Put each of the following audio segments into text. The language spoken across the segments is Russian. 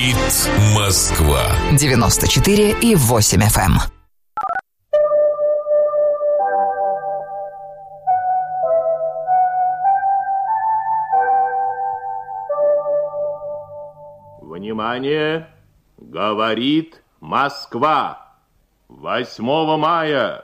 Говорит Москва. 94,8 FM. Внимание! Говорит Москва. 8 мая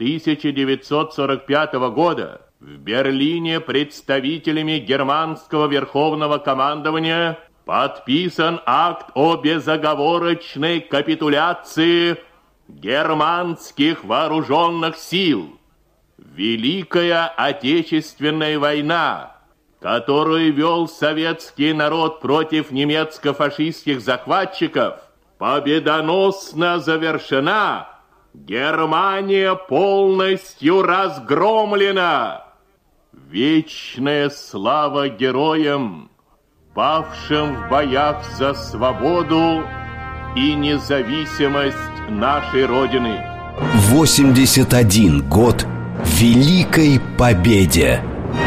1945 года в Берлине представителями германского верховного командования подписан акт о безоговорочной капитуляции германских вооруженных сил. Великая Отечественная война, которую вел советский народ против немецко-фашистских захватчиков, победоносно завершена. Германия полностью разгромлена. Вечная слава героям, павшим в боях за свободу и независимость нашей Родины. 81 год Великой Победе.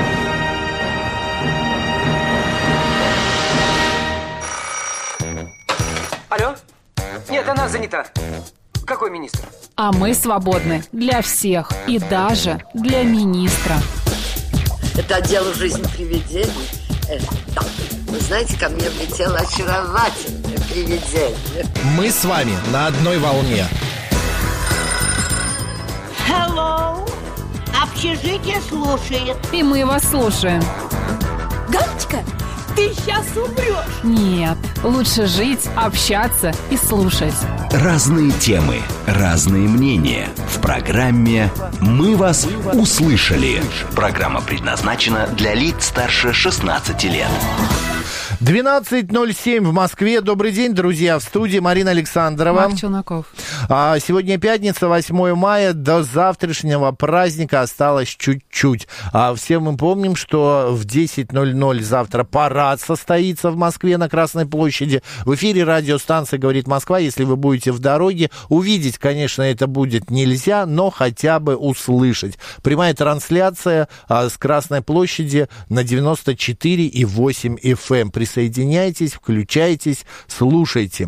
Алло? Нет, она занята. Какой министр? А мы свободны для всех и даже для министра. Это отдел «Жизнь привидений». Да. Вы знаете, ко мне влетело очаровательное привидение. Мы с вами на одной волне. Hello. Общежитие слушает. И мы вас слушаем. Галочка, ты сейчас умрешь. Нет, лучше жить, общаться и слушать. Разные темы, разные мнения. В программе «Мы вас услышали». Программа предназначена для лиц старше 16 лет. 12:07 в Москве. Добрый день, друзья. В студии Марина Александрова. Марк Челноков. Сегодня пятница, 8 мая. До завтрашнего праздника осталось чуть-чуть. Все мы помним, что в 10:00 завтра парад состоится в Москве на Красной площади. В эфире радиостанции «Говорит Москва». Если вы будете в дороге, увидеть, конечно, это будет нельзя, но хотя бы услышать. Прямая трансляция с Красной площади на 94,8 FM. Присоединяйтесь, включайтесь, слушайте.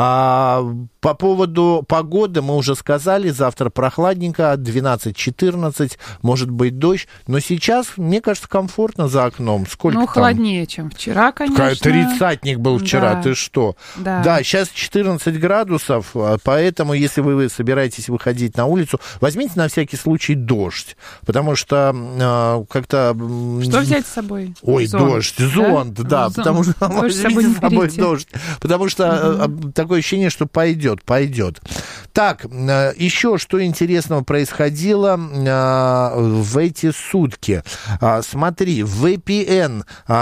По поводу погоды мы уже сказали, завтра прохладненько, 12-14, может быть дождь, но сейчас, мне кажется, комфортно за окном. Сколько там? Холоднее, чем вчера, конечно. Тридцатник был вчера, да. Ты что? Да, сейчас 14 градусов, поэтому, если вы собираетесь выходить на улицу, возьмите на всякий случай дождь, потому что как-то... Что взять с собой? Ой, зонт, зонт, да, потому что можете взять с собой дождь, потому что такое ощущение, что пойдет. Так, еще что интересного происходило в эти сутки. Смотри, VPN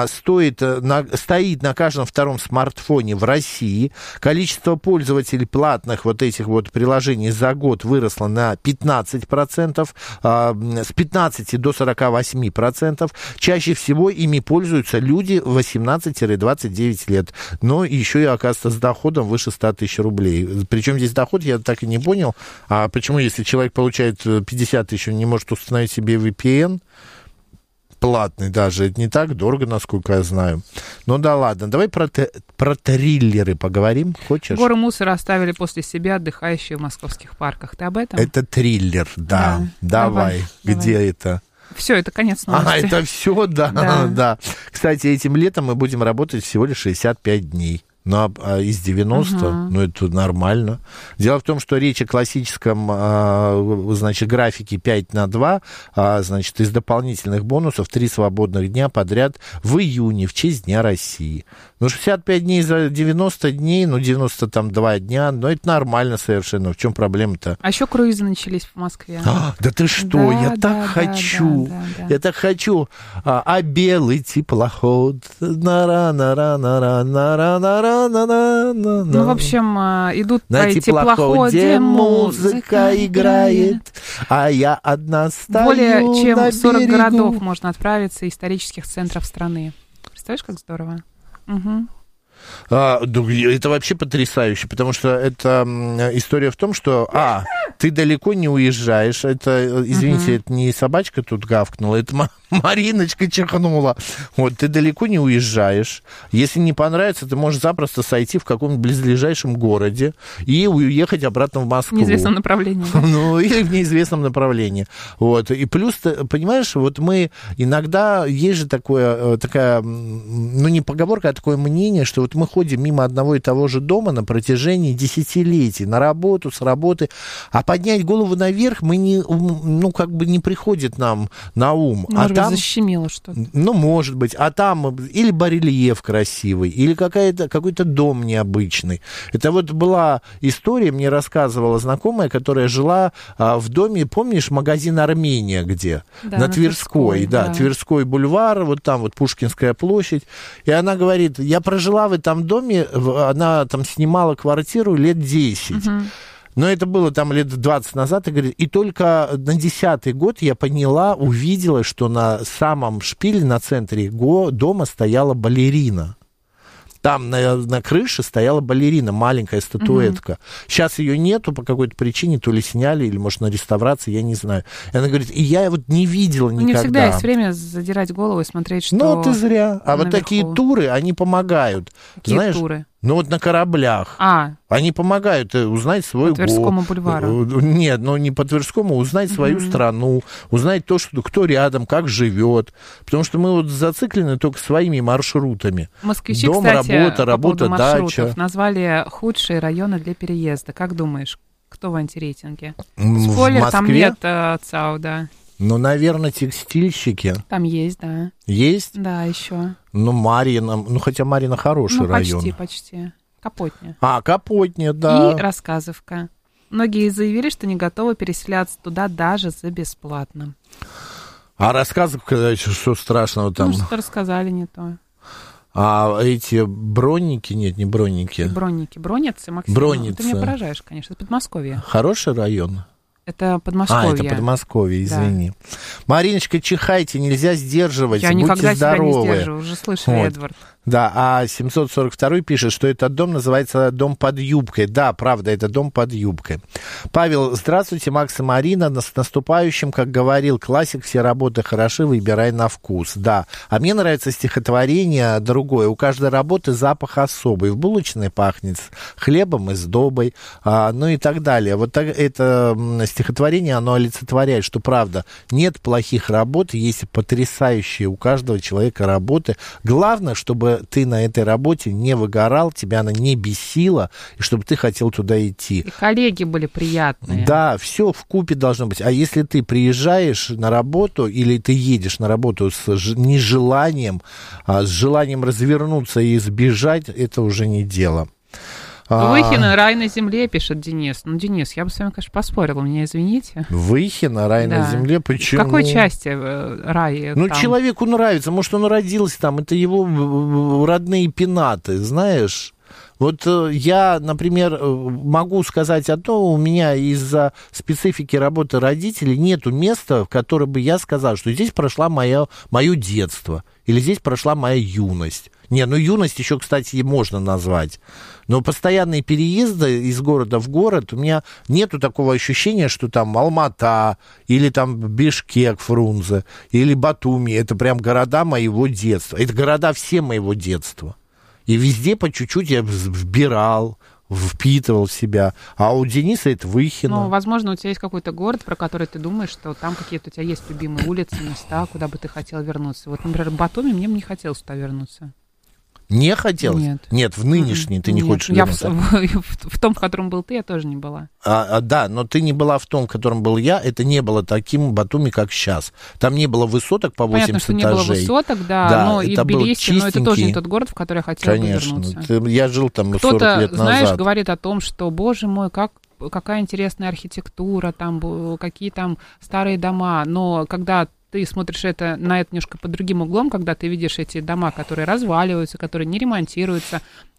стоит на каждом втором смартфоне в России. Количество пользователей платных вот этих вот приложений за год выросло на 15%, с 15 до 48%. Чаще всего ими пользуются люди 18-29 лет, но еще и, оказывается, с доходом выше 100 тысяч рублей. Причем здесь доход, я так и не понял. А почему, если человек получает 50 тысяч, он не может установить себе VPN? Платный даже. Это не так дорого, насколько я знаю. Ну да ладно. Давай про триллеры поговорим. Хочешь? Горы мусора оставили после себя отдыхающие в московских парках. Ты об этом? Это триллер, да. Давай. Где это? Все, это конец новости. Это все, да. Кстати, этим летом мы будем работать всего лишь 65 дней. Ну, а из 90, это нормально. Дело в том, что речь о классическом, графике 5/2, из дополнительных бонусов 3 свободных дня подряд в июне, в честь Дня России. 65 дней за 90 дней, 92 дня, это нормально совершенно. В чем проблема-то? А еще круизы начались в Москве. Да ты что, я так хочу. Я так хочу. А белый теплоход, нара-нара-нара-нара-нара. В общем, идут на по теплоходе, музыка играет, а я одна стою более чем на 40 берегу. городов можно отправиться из исторических центров страны. Представляешь, как здорово? Это вообще потрясающе, потому что это история в том, что Ты далеко не уезжаешь. Это, извините, это не собачка тут гавкнула, это Мариночка чихнула. Вот, ты далеко не уезжаешь. Если не понравится, ты можешь запросто сойти в каком-нибудь близлежащем городе и уехать обратно в Москву. В неизвестном направлении. Да? Ну, или в неизвестном направлении. Вот. И плюс, понимаешь, вот мы иногда, есть же такая, ну, не поговорка, а такое мнение, что вот мы ходим мимо одного и того же дома на протяжении десятилетий, на работу, с работы, а поднять голову наверх мы не, ну, как бы не приходит нам на ум. Может быть, там защемило что-то. Ну, может быть. А там или барельеф красивый, или какой-то дом необычный. Это вот была история, мне рассказывала знакомая, которая жила в доме, помнишь, магазин «Армения» где? Да, на Тверской, да, Тверской бульвар, вот там вот Пушкинская площадь. И она говорит, я прожила в этом доме, она там снимала квартиру лет 10. Но это было там лет 20 назад, и, говорит, и только на 10-й год я поняла, увидела, что на самом шпиле, на центре дома стояла балерина. Там на крыше стояла балерина, маленькая статуэтка. Сейчас ее нету по какой-то причине, то ли сняли, или, может, на реставрации, я не знаю. И она говорит, и я вот не видела никогда. Не всегда есть время задирать голову и смотреть, что Ну, ты зря. А наверху. Вот такие туры, они помогают. Какие знаешь, туры? Ну, вот на кораблях. Они помогают узнать свой город. По Тверскому бульвару. Нет, ну не по Тверскому, узнать свою страну, узнать то, что, кто рядом, как живет. Потому что мы вот зациклены только своими маршрутами. Москвичи, дом, кстати, работа, дача. Назвали худшие районы для переезда. Как думаешь, кто в антирейтинге? В Спойлер, Москве? там нет ЦАУ, да. Ну, наверное, текстильщики. Там есть, да. Есть? Да, еще. Ну, Марьино, ну, хотя Марьино хороший район. Почти. Капотня. Капотня, да. И Рассказовка. Многие заявили, что не готовы переселяться туда даже за бесплатно. А Рассказовка, что страшного там? Ну, что рассказали не то. А эти бронники, нет, не бронники. Бронницы, Максим. Бронницы. Ты меня поражаешь, конечно. Это Подмосковье. Хороший район. Это Подмосковье. Это Подмосковье, извини. Да. Мариночка, чихайте, нельзя сдерживать, Я будьте никогда здоровы. себя не сдерживаю, уже слышали, вот. Эдвард. Да, а 742 пишет, что этот дом называется «Дом под юбкой». Да, правда, это «Дом под юбкой». Павел, здравствуйте, Макс и Марина, с наступающим, как говорил классик, все работы хороши, выбирай на вкус. Да, а мне нравится стихотворение другое. У каждой работы запах особый. В булочной пахнет хлебом и сдобой, ну и так далее. Вот так, это стихотворение, оно олицетворяет, что правда, нет плохих работ, есть потрясающие у каждого человека работы. Главное, чтобы ты на этой работе не выгорал, тебя она не бесила, и чтобы ты хотел туда идти. И коллеги были приятные. Да, все вкупе должно быть. А если ты приезжаешь на работу или ты едешь на работу с нежеланием, с желанием развернуться и сбежать, это уже не дело. Выхино, рай на земле, пишет Денис. Ну, Денис, я бы с вами, конечно, поспорила, меня извините. Выхино, рай на земле, почему? В какой части рай? Ну, там? Человеку нравится, может, он родился там, это его родные пенаты, знаешь. Вот я, например, могу сказать одно, у меня из-за специфики работы родителей нету места, в которое бы я сказал, что здесь прошло мое детство, или здесь прошла моя юность. Не, ну юность еще, кстати, можно назвать. Но постоянные переезды из города в город, у меня нету такого ощущения, что там Алмата, или там Бишкек, Фрунзе, или Батуми, это прям города моего детства. Это города все моего детства. И везде по чуть-чуть я вбирал, впитывал в себя. А у Дениса это Выхино. Ну, возможно, у тебя есть какой-то город, про который ты думаешь, что там какие-то у тебя есть любимые улицы, места, куда бы ты хотел вернуться. Вот, например, в Батуми мне бы не хотелось туда вернуться. Не хотелось? Нет. Нет, в нынешний ты не хочешь вернуться? В том, в котором был ты, я тоже не была. Да, но ты не была в том, в котором был я. Это не было таким Батуми, как сейчас. Там не было высоток по 80 Понятно, что этажей. не было высоток, да, но и Тбилиси, но это тоже не тот город, в который я хотела бы вернуться. Конечно, я жил там 40 лет назад. Кто-то, знаешь, говорит о том, что, боже мой, какая интересная архитектура, там, какие там старые дома, но когда ты смотришь на это немножко под другим углом, когда ты видишь эти дома, которые разваливаются, которые не ремонтируются,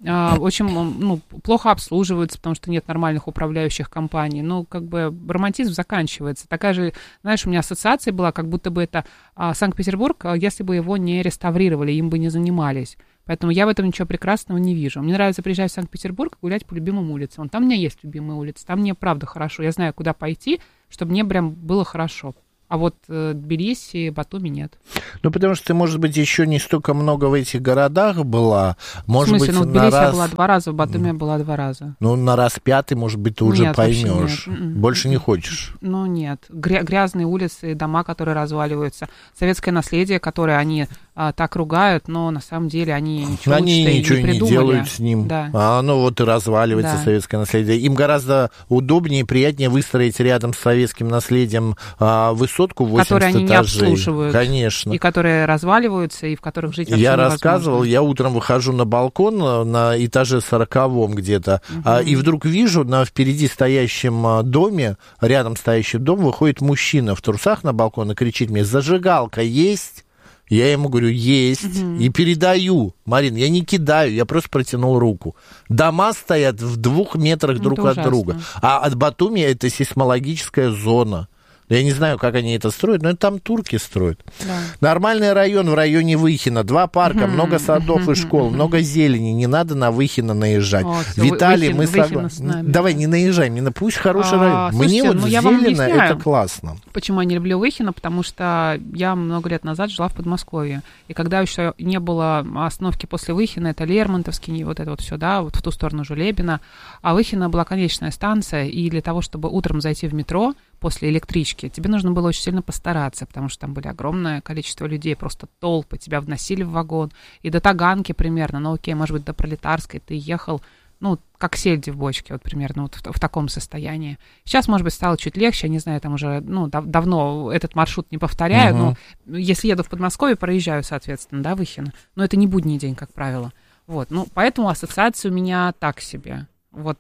очень плохо обслуживаются, потому что нет нормальных управляющих компаний. Как бы романтизм заканчивается. Такая же, знаешь, у меня ассоциация была, как будто бы это Санкт-Петербург, если бы его не реставрировали, им бы не занимались. Поэтому я в этом ничего прекрасного не вижу. Мне нравится приезжать в Санкт-Петербург и гулять по любимым улицам. Там у меня есть любимые улицы, там мне правда хорошо. Я знаю, куда пойти, чтобы мне прям было хорошо. А вот Тбилиси, Батуми нет. Потому что ты, может быть, еще не столько много в этих городах была. Может в смысле, быть, в Тбилиси я была 2 раза, в Батуми я была 2 раза. На раз 5-й, может быть, ты уже поймешь. Больше не хочешь? Нет. Грязные улицы, дома, которые разваливаются. Советское наследие, которое они так ругают, но на самом деле они ничего не делают с ним. Да. А оно вот и разваливается, советское наследие. Им гораздо удобнее и приятнее выстроить рядом с советским наследием высотку 80 которые они этажей. Не обслуживают. Конечно. И которые разваливаются, и в которых жить вообще Я невозможно. рассказывал, я утром выхожу на балкон на этаже 40-м где-то, и вдруг вижу на впереди стоящем доме, рядом стоящий дом, выходит мужчина в трусах на балкон и кричит мне: «Зажигалка есть?» Я ему говорю: есть. И передаю. Марин, я не кидаю, я просто протянул руку. Дома стоят в 2 метрах друг от друга. А от Батуми это сейсмологическая зона. Я не знаю, как они это строят, но это там турки строят. Да. Нормальный район в районе Выхина. 2 парка, много садов и школ, много зелени. Не надо на Выхина наезжать. Виталий, мы согласны. Давай, не наезжай, пусть хороший район. Слушайте, мне вот зелено, это классно. Почему я не люблю Выхина? Потому что я много лет назад жила в Подмосковье. И когда еще не было остановки после Выхина, это Лермонтовский, вот это вот все, да, вот в ту сторону Жулебина. А Выхина была конечная станция, и для того, чтобы утром зайти в метро после электрички, тебе нужно было очень сильно постараться, потому что там были огромное количество людей, просто толпы, тебя вносили в вагон. И до Таганки примерно, окей, может быть, до Пролетарской ты ехал, как сельди в бочке, вот примерно вот в таком состоянии. Сейчас, может быть, стало чуть легче, я не знаю, там уже, давно этот маршрут не повторяю, но если еду в Подмосковье, проезжаю, соответственно, да, Выхино, но это не будний день, как правило. Вот, поэтому ассоциация у меня так себе. Вот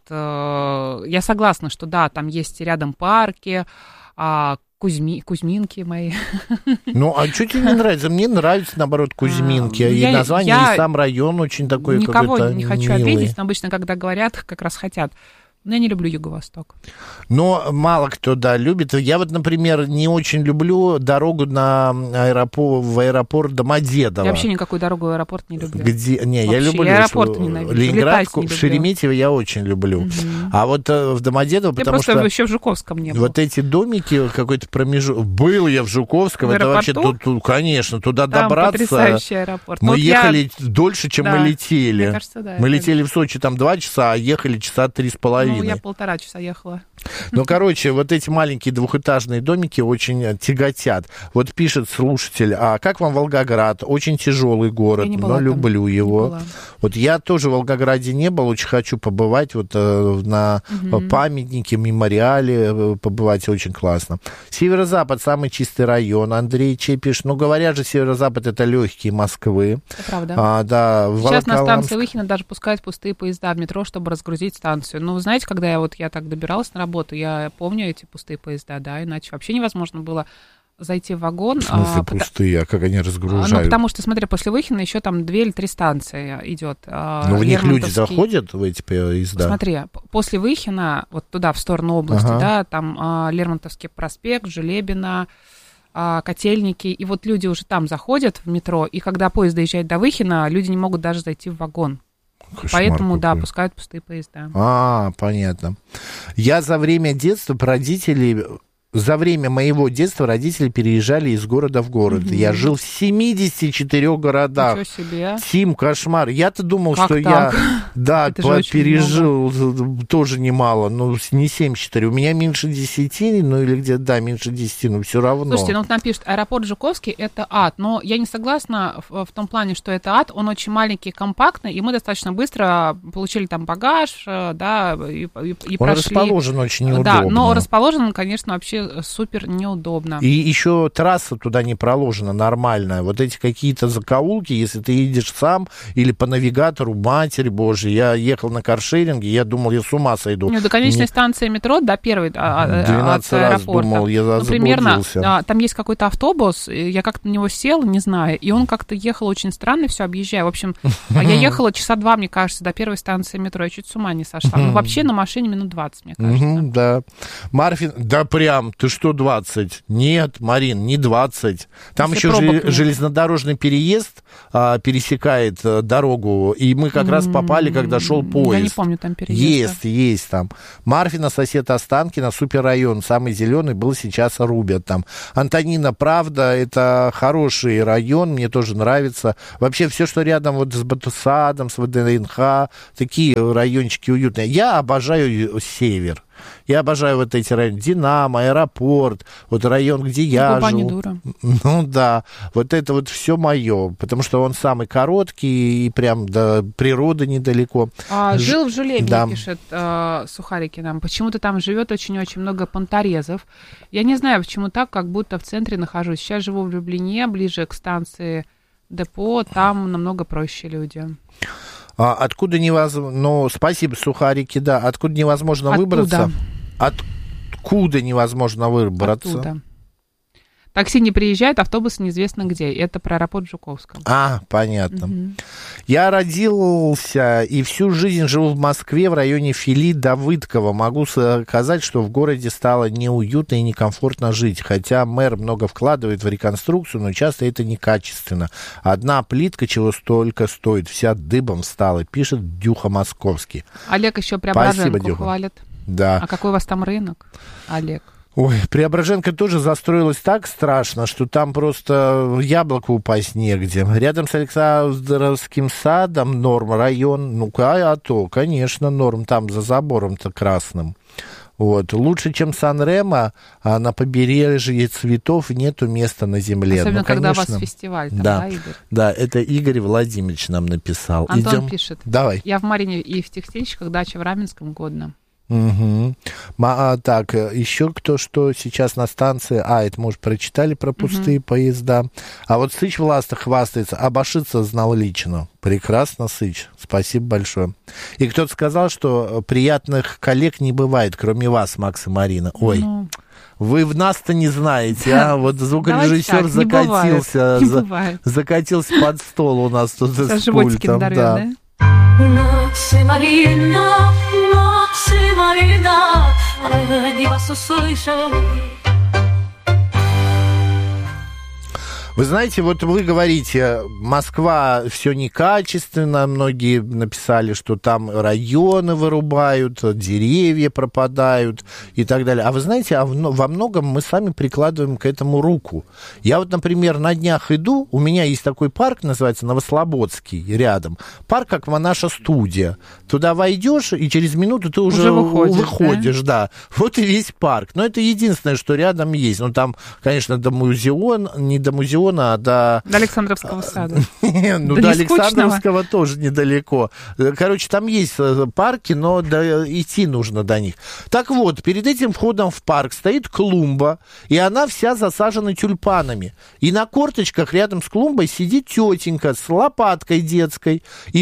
я согласна, что да, там есть рядом парки, Кузьминки мои. А что тебе не нравится? Мне нравится, наоборот, Кузьминки. И название, и сам район очень такой какой-то милый. Никого не хочу обидеть, но обычно, когда говорят, как раз хотят. Но я не люблю Юго-Восток. Но мало кто, любит. Я вот, например, не очень люблю дорогу в аэропорт Домодедово. Я вообще никакую дорогу в аэропорт не люблю. Я люблю. Аэропорт ненавижу. Ленинградку, Шереметьево я очень люблю. А вот в Домодедово, потому что... Я просто еще в Жуковском не был. Вот эти домики, какой-то промежуток... Был я в Жуковском. Это вообще, конечно, туда там добраться... потрясающий аэропорт. Мы ехали дольше, чем мы летели. Мне кажется, да. Мы летели в Сочи 2 часа, а ехали часа 3,5. Я 1,5 часа ехала. Короче, вот эти маленькие двухэтажные домики очень тяготят. Вот пишет слушатель: а как вам Волгоград? Очень тяжелый город, но люблю его. Вот я тоже в Волгограде не был, очень хочу побывать вот на памятнике, мемориале побывать, очень классно. Северо-Запад самый чистый район. Андрей Чей пишет: говорят же, Северо-Запад это легкие Москвы. Это правда. Да, сейчас на станции Выхина даже пускают пустые поезда в метро, чтобы разгрузить станцию. Вы знаете, когда я так добиралась на работу, я помню эти пустые поезда, да, иначе вообще невозможно было зайти в вагон. В смысле пустые? А как они разгружают? Потому что, смотри, после Выхина еще там 2 или 3 станции идет. В них люди заходят, в эти поезда? Смотри, после Выхина, вот туда, в сторону области, да, там Лермонтовский проспект, Жулебина, Котельники, и вот люди уже там заходят в метро, и когда поезд доезжает до Выхина, люди не могут даже зайти в вагон. Кошмар Поэтому, какой. Пускают пустые поезда. Понятно. Я за время моего детства родители переезжали из города в город. Я жил в 74 городах. Ничего себе. Тим, кошмар. Я-то думал, как что так? я пережил тоже немало. Не 74. У меня меньше 10, или где-то, меньше 10, но все равно. Слушайте, нам пишут, аэропорт Жуковский — это ад. Но я не согласна в том плане, что это ад. Он очень маленький, компактный, и мы достаточно быстро получили там багаж, да, и он прошли. Расположен очень неудобно. Да, но расположен он, конечно, вообще вообще супер неудобно. И еще трасса туда не проложена нормальная. Вот эти какие-то закоулки, если ты едешь сам или по навигатору, Матерь Божья, я ехал на каршеринге, я думал, я с ума сойду. До конечной станции метро, до первой 12 раз думал, я заблудился. Примерно, там есть какой-то автобус, я как-то на него сел, не знаю, и он как-то ехал очень странно, все объезжая. В общем, я ехала часа 2, мне кажется, до первой станции метро, я чуть с ума не сошла. Ну, вообще на машине минут 20, мне кажется. Да. Марфин, да прям, ты что 20? Нет, Марин, не 20. Там еще железнодорожный переезд пересекает дорогу, и мы как раз попали, когда шел поезд. Я не помню там переезд. Есть там. Марфина, сосед Останкино, суперрайон, самый зеленый, был, сейчас рубят там. Антонина, правда, это хороший район, мне тоже нравится. Вообще все, что рядом вот с Батусадом, с ВДНХ, такие райончики уютные. Я обожаю север. Я обожаю вот эти районы. Динамо, аэропорт, вот район, где я Губа жил. не дура. Ну да, вот это вот все мое, потому что он самый короткий и прям до природы недалеко. Жил в Жулебе, да. Пишет Сухарики нам. Почему-то там живет очень-очень много понторезов. Я не знаю, почему так, как будто в центре нахожусь. Сейчас живу в Люблине, ближе к станции депо, там намного проще люди. Откуда невозможно... Ну, спасибо, Сухарики, да. Откуда невозможно выбраться? Откуда невозможно выбраться? Оттуда. Такси не приезжает, автобус неизвестно где. Это про аэропорт Жуковского. Понятно. Я родился и всю жизнь живу в Москве, в районе Фили Давыдкова. Могу сказать, что в городе стало неуютно и некомфортно жить. Хотя мэр много вкладывает в реконструкцию, но часто это некачественно. Одна плитка чего столько стоит, вся дыбом стала, пишет Дюха Московский. Олег еще Преображенку хвалит. Да. А какой у вас там рынок, Олег? Ой, Преображенка тоже застроилась так страшно, что там просто яблоко упасть негде. Рядом с Александровским садом норм, район, конечно, норм, там за забором-то красным. Вот. Лучше, чем Сан-Ремо, на побережье цветов нету места на земле. Особенно, когда конечно, у вас фестиваль, там, да, Игорь? Да, это Игорь Владимирович нам написал. Антон пишет. Давай. Я в Марине и в Текстильщиках, дача в Раменском, годно. Так, еще кто что сейчас на станции? Это, может, прочитали про пустые поезда. А вот Сыч Власта хвастается, Абашица знал лично. Прекрасно, Сыч, спасибо большое. И кто-то сказал, что приятных коллег не бывает, кроме вас, Макс и Марина. Ой, вы в нас-то не знаете, Вот звукорежиссер закатился под стол у нас тут с пультом. Да? Вы знаете, вот вы говорите, Москва все некачественно, многие написали, что там районы вырубают, деревья пропадают и так далее. А вы знаете, во многом мы сами прикладываем к этому руку. Я вот, например, на днях иду, у меня есть такой парк, называется Новослободский, рядом. Парк, как наша студия. Туда войдешь, и через минуту ты уже выходишь, да. Вот и весь парк. Но это единственное, что рядом есть. Ну, там, конечно, не до музеона, до Александровского сада. До Александровского тоже недалеко. Короче, там есть парки, но идти нужно до них. Так вот, перед этим входом в парк стоит клумба, и она вся засажена тюльпанами. И на корточках рядом с клумбой сидит тетенька с лопаткой детской и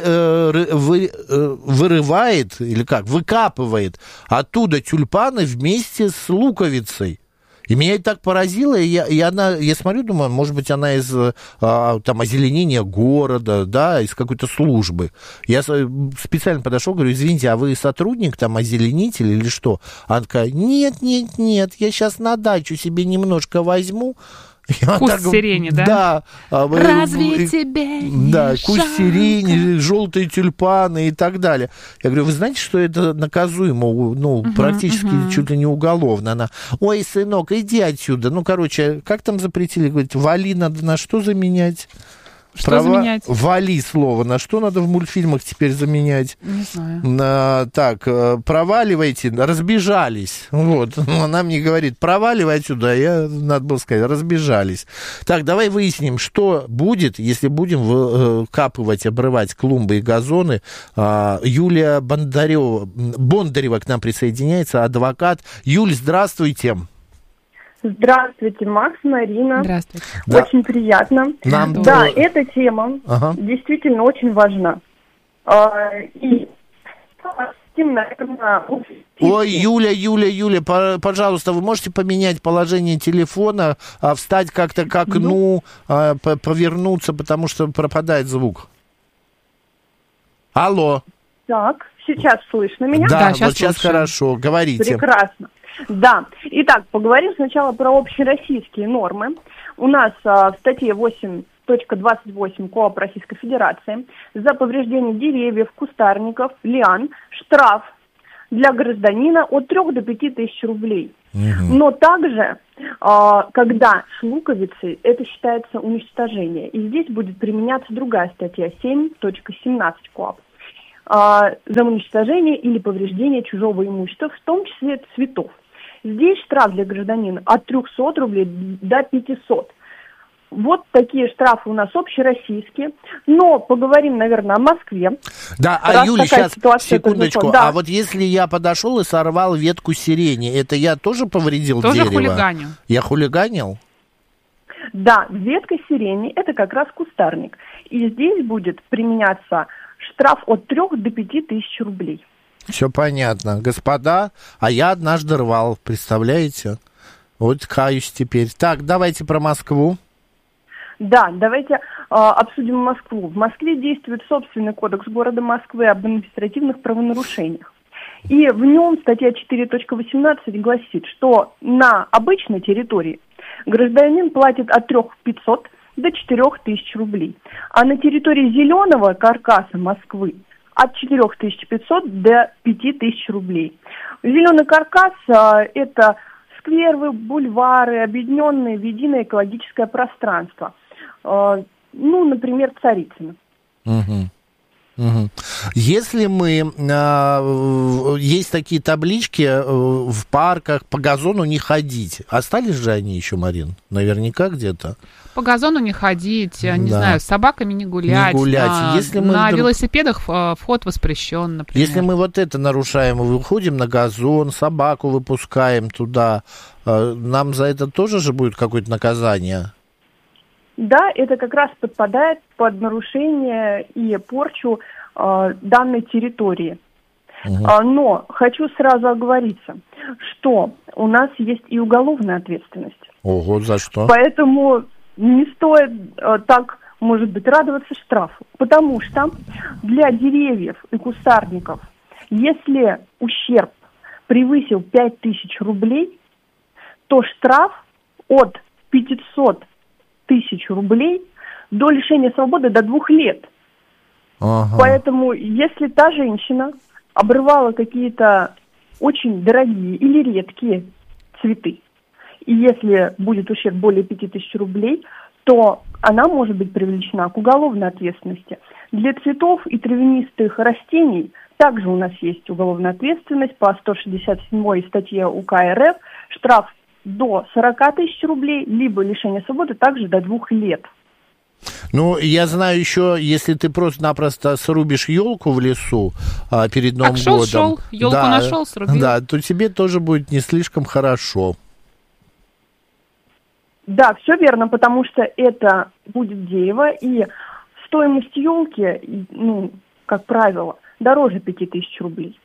вырывает, или как, выкапывает оттуда тюльпаны вместе с луковицей. И меня это так поразило, я смотрю, думаю, может быть, она из там озеленения города, да, из какой-то службы. Я специально подошел, говорю, извините, а вы сотрудник, там, озеленитель или что? Она такая, нет, я сейчас на дачу себе немножко возьму. Куст сирени, да? Да. Разве тебе не куст сирени, желтые тюльпаны и так далее. Я говорю, вы знаете, что это наказуемо, практически чуть ли не уголовно. Она, ой, сынок, иди отсюда. Как там запретили? Говорит, вали надо на что заменять? Что заменять? Вали слово. На что надо в мультфильмах теперь заменять? Не знаю. Проваливайте, разбежались. Вот. Она мне говорит, проваливай отсюда. Надо было сказать, разбежались. Так, давай выясним, что будет, если будем выкапывать, обрывать клумбы и газоны. Юлия Бондарева к нам присоединяется, адвокат. Юль, здравствуйте. Здравствуйте, Макс, Марина. Здравствуйте. Да. Очень приятно. Нам да, тоже. эта тема действительно очень важна. И, наверное, Ой, Юля, пожалуйста, вы можете поменять положение телефона, встать как-то к окну, повернуться, потому что пропадает звук. Алло. Так, сейчас слышно меня? Да, сейчас вот сейчас хорошо, говорите. Прекрасно. Да. Итак, поговорим сначала про общероссийские нормы. У нас в статье 8.28 КоАП Российской Федерации за повреждение деревьев, кустарников, лиан штраф для гражданина от 3 до 5 тысяч рублей. Но также, когда с луковицей, это считается уничтожение. И здесь будет применяться другая статья 7.17 КоАП. За уничтожение или повреждение чужого имущества, в том числе цветов. Здесь штраф для гражданина от 300 рублей до 500. Вот такие штрафы у нас общероссийские. Но поговорим, наверное, о Москве. Да, Юля, сейчас, секундочку. Да. А вот если я подошел и сорвал ветку сирени, это я тоже повредил дерево? Тоже хулиганил. Я хулиганил? Да, ветка сирени – это как раз кустарник. И здесь будет применяться штраф от 3 до 5 тысяч рублей. Все понятно. Господа, а я однажды рвал, представляете? Вот каюсь теперь. Так, давайте про Москву. Да, давайте обсудим Москву. В Москве действует собственный кодекс города Москвы об административных правонарушениях. И в нем статья 4.18 гласит, что на обычной территории гражданин платит от 3500 до 4000 рублей. А на территории зеленого каркаса Москвы от 4500 до 5000 рублей. Зеленый каркас это скверы, бульвары, объединенные в единое экологическое пространство. Например, Царицыно. Если есть такие таблички в парках, по газону не ходить. Остались же они еще, Марин? Наверняка где-то. По газону не ходить, не знаю, с собаками не гулять. Не гулять. Если мы на велосипедах вход воспрещен, например. Если мы вот это нарушаем, выходим на газон, собаку выпускаем туда, нам за это тоже же будет какое-то наказание? Да, это как раз подпадает под нарушение и порчу данной территории. Но хочу сразу оговориться, что у нас есть и уголовная ответственность. Ого, за что? Поэтому не стоит так, может быть, радоваться штрафу. Потому что для деревьев и кустарников, если ущерб превысил 5000 рублей, то штраф от 500 тысяч рублей до лишения свободы до 2 лет. Поэтому, если та женщина обрывала какие-то очень дорогие или редкие цветы, и если будет ущерб более 5000 рублей, то она может быть привлечена к уголовной ответственности. Для цветов и травянистых растений также у нас есть уголовная ответственность по 167 статье УК РФ, штраф до 40 тысяч рублей, либо лишение свободы также до 2 лет. Ну, я знаю еще, если ты просто-напросто срубишь елку в лесу перед Новым годом. Шел, елку нашел, срубил. Да, то тебе тоже будет не слишком хорошо. Да, все верно, потому что это будет дерево, и стоимость елки, как правило, дороже 5000 рублей.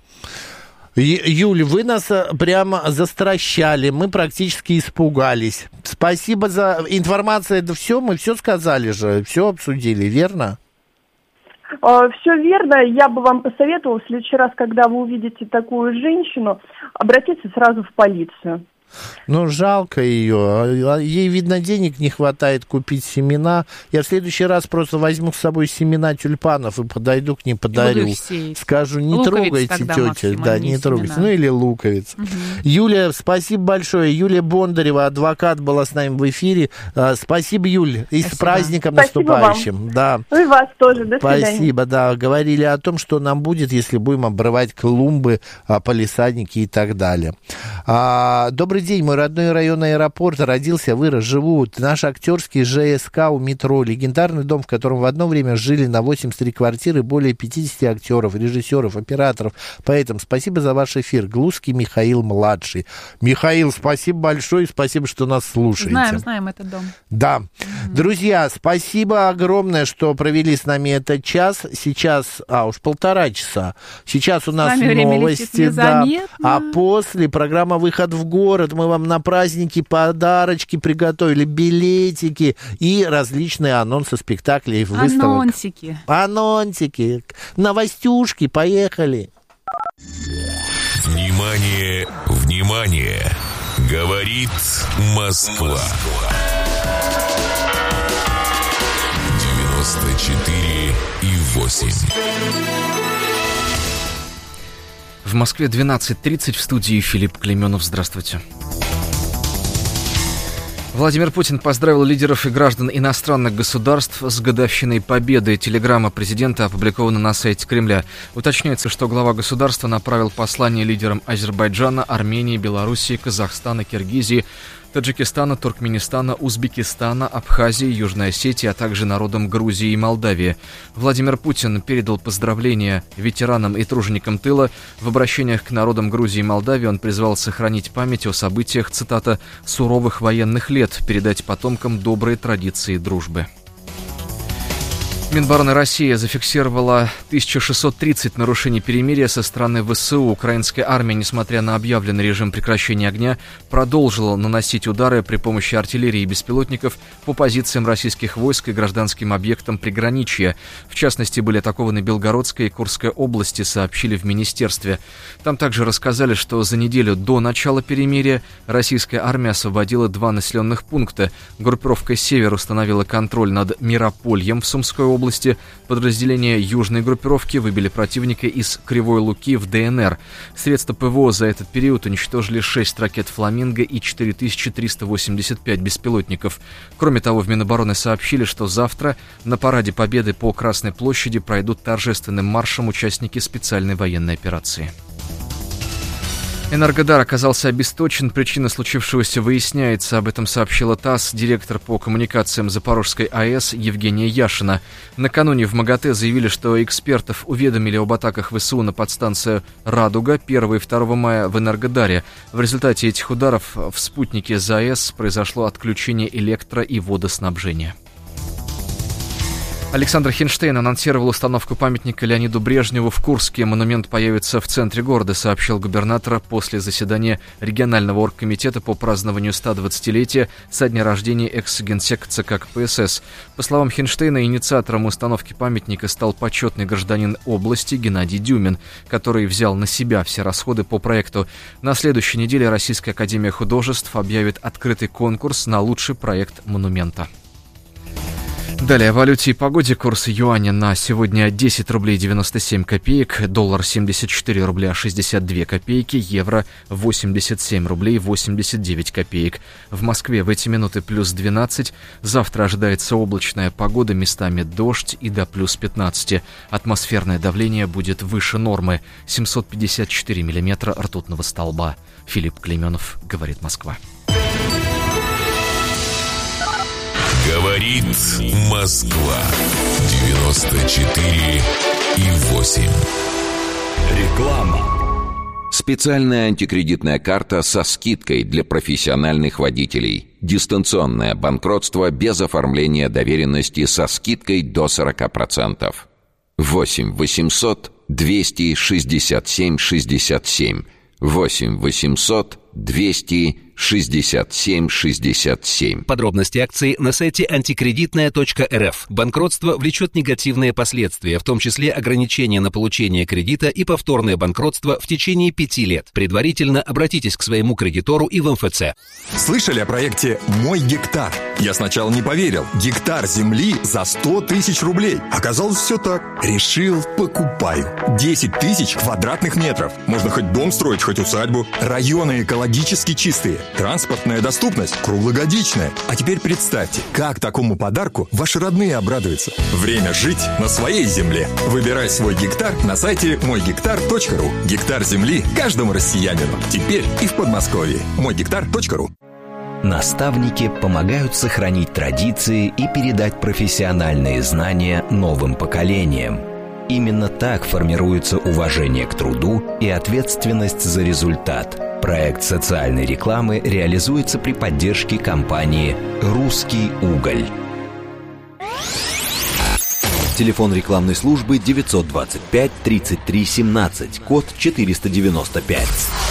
Юль, вы нас прямо застращали, мы практически испугались. Спасибо за информацию, это все, мы все сказали же, все обсудили, верно? Все верно, я бы вам посоветовала в следующий раз, когда вы увидите такую женщину, обратиться сразу в полицию. Ну, жалко ее. Ей, видно, денег не хватает купить семена. Я в следующий раз просто возьму с собой семена тюльпанов и подойду к ним, подарю. Скажу, не трогайте, тетя. Да, не трогайте. Ну, или луковиц. Юля, спасибо большое. Юлия Бондарева, адвокат, была с нами в эфире. Спасибо, Юль. И с праздником наступающим. Да. И вас тоже. До свидания. Спасибо, да. Говорили о том, что нам будет, если будем обрывать клумбы, палисадники и так далее. Добрый Добрый день, мой родной район аэропорта. Родился, вырос, живу. Наш актерский ЖСК у метро. Легендарный дом, в котором в одно время жили на 83 квартиры более 50 актеров, режиссеров, операторов. Поэтому спасибо за ваш эфир. Глузский Михаил-младший. Михаил, спасибо большое, спасибо, что нас слушаете. Знаем этот дом. Да. Друзья, спасибо огромное, что провели с нами этот час. Сейчас, уж 1,5 часа. Сейчас у нас новости, да. А после программа «Выход в город». Мы вам на праздники подарочки приготовили, билетики и различные анонсы спектаклей, выставок. Анонсики. Новостюшки. Поехали. Внимание, внимание! Говорит Москва. 94,8. В Москве 12:30, в студии Филипп Клейменов. Здравствуйте. Владимир Путин поздравил лидеров и граждан иностранных государств с годовщиной Победы. Телеграмма президента опубликована на сайте Кремля. Уточняется, что глава государства направил послание лидерам Азербайджана, Армении, Белоруссии, Казахстана, Киргизии, Таджикистана, Туркменистана, Узбекистана, Абхазии, Южной Осетии, а также народам Грузии и Молдавии. Владимир Путин передал поздравления ветеранам и труженикам тыла. В обращениях к народам Грузии и Молдавии он призвал сохранить память о событиях, цитата, «суровых военных лет», передать потомкам добрые традиции дружбы. Минобороны России зафиксировала 1630 нарушений перемирия со стороны ВСУ. Украинская армия, несмотря на объявленный режим прекращения огня, продолжила наносить удары при помощи артиллерии и беспилотников по позициям российских войск и гражданским объектам приграничья. В частности, были атакованы Белгородская и Курская области, сообщили в министерстве. Там также рассказали, что за неделю до начала перемирия российская армия освободила 2 населенных пункта. Группировка «Север» установила контроль над Миропольем в Сумской области. Подразделения южной группировки выбили противника из Кривой Луки в ДНР. Средства ПВО за этот период уничтожили 6 ракет «Фламинго» и 4385 беспилотников. Кроме того, в Минобороны сообщили, что завтра на параде Победы по Красной площади пройдут торжественным маршем участники специальной военной операции. Энергодар оказался обесточен. Причина случившегося выясняется. Об этом сообщила ТАСС директор по коммуникациям Запорожской АЭС Евгения Яшина. Накануне в МАГАТЭ заявили, что экспертов уведомили об атаках ВСУ на подстанцию «Радуга» 1 и 2 мая в Энергодаре. В результате этих ударов в спутнике ЗАЭС произошло отключение электро- и водоснабжения. Александр Хинштейн анонсировал установку памятника Леониду Брежневу в Курске. Монумент появится в центре города, сообщил губернатор после заседания регионального оргкомитета по празднованию 120-летия со дня рождения экс-генсека ЦК КПСС. По словам Хинштейна, инициатором установки памятника стал почетный гражданин области Геннадий Дюмин, который взял на себя все расходы по проекту. На следующей неделе Российская академия художеств объявит открытый конкурс на лучший проект монумента. Далее о валюте и погоде. Курс юаня на сегодня 10 рублей 97 копеек, доллар 74 рубля 62 копейки, евро 87 рублей 89 копеек. В Москве в эти минуты плюс 12. Завтра ожидается облачная погода, местами дождь и до плюс 15. Атмосферное давление будет выше нормы. 754 миллиметра ртутного столба. Филипп Клейменов, говорит Москва. Говорит Москва. 94,8. Реклама. Специальная антикредитная карта со скидкой для профессиональных водителей. Дистанционное банкротство без оформления доверенности со скидкой до 40%. 8 800 267 67. 8 800 267 67. Подробности акции на сайте антикредитная.рф. Банкротство влечет негативные последствия, в том числе ограничения на получение кредита и повторное банкротство в течение 5 лет. Предварительно обратитесь к своему кредитору и в МФЦ. Слышали о проекте «Мой гектар»? Я сначала не поверил. Гектар земли за 100 тысяч рублей. Оказалось, все так. Решил, покупаю. 10 тысяч квадратных метров. Можно хоть дом строить, хоть усадьбу. Районы экологически чистые. Транспортная доступность круглогодичная. А теперь представьте, как такому подарку ваши родные обрадуются. Время жить на своей земле. Выбирай свой гектар на сайте мойгектар.ру. Гектар земли каждому россиянину. Теперь и в Подмосковье. мойгектар.ру. Наставники помогают сохранить традиции и передать профессиональные знания новым поколениям. Именно так формируется уважение к труду и ответственность за результат. Проект социальной рекламы реализуется при поддержке компании «Русский уголь». Телефон рекламной службы 925 33 17, код 495.